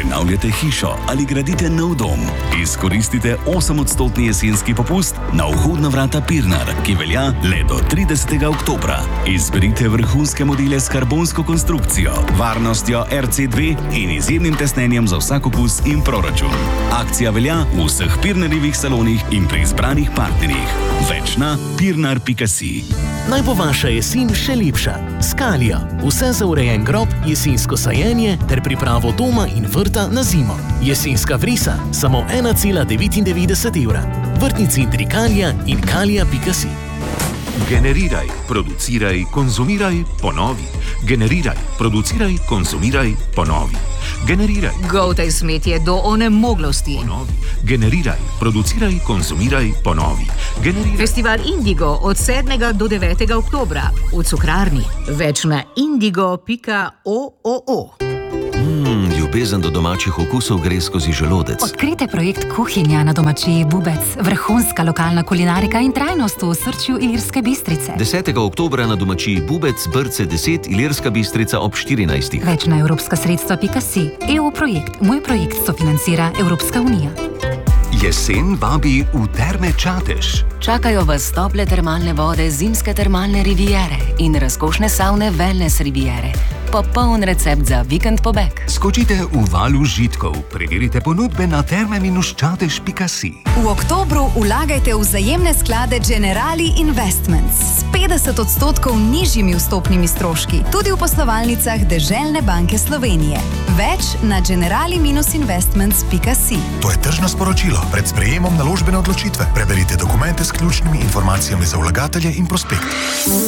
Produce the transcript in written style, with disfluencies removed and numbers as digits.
Prenavljate hišo ali gradite nov dom? Izkoristite 8% jesenski popust na vhodna vrata Pirnar, ki velja le do 30. oktobra. Izberite vrhunske modele s karbonsko konstrukcijo, varnostjo RC2 in izjemnim tesnenjem za vsak okus in proračun. Akcija velja v vseh Pirnarjevih salonih in pri izbranih partnerjih. Več na pirnar.si. Naj bo vaša jesen še lepša. Skalija. Vse za urejen grob, jesensko sajenje ter pripravo doma in vrta na zimo. Jesenska vrisa samo 1,99 evra. Vrtni centri Kalija in kalija.si. Generiraj, produciraj, konzumiraj, ponovi. Generiraj, produciraj, konzumiraj, ponovi. Generiraj. Govtaj smetje do onemoglosti. Ponovi. Generiraj, produciraj, konzumiraj, ponovi. Generiraj. Festival Indigo od 7. do 9. oktobra v Cukrarni. Več na indigo.oo. Ljubezen do domačih okusov gre skozi želodec. Odkrite projekt Kuhinja na domačiji Bubec. Vrhunska lokalna kulinarika in trajnost v osrčju Ilirske Bistrice. 10. oktobra na domačiji Bubec, Brce 10, Ilirska Bistrica ob 14. Več na evropskasredstva.si. EU projekt. Moj projekt sofinancira Evropska unija. Jesen vabi v Terme Čatež. Čakajo vas tople termalne vode zimske termalne riviere in razkošne savne wellness riviere. Popoln recept za vikend pobeg. Skočite v val užitkov, preverite ponudbe na terme-čatež.si. V oktobru vlagajte v vzajemne sklade Generali Investments s 50% nižjimi vstopnimi stroški, tudi v poslovalnicah Deželne banke Slovenije. Več na generali-investments.si. To je tržno sporočilo. Pred sprejemom naložbene odločitve preberite dokumente s ključnimi informacijami za vlagatelje in prospekt.